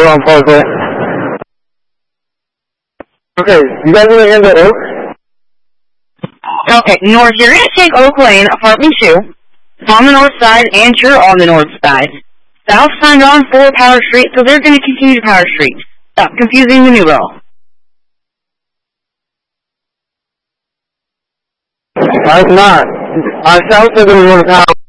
we're on Parkway. Okay, you guys want to end at Oak? Okay, north, you're going to take Oak Lane, apartment 2. It's on the north side, and you're on the north side. South signed on for Power Street, so they're going to continue to Power Street. Stop confusing the new girl. I'm not. South is going to go to Power.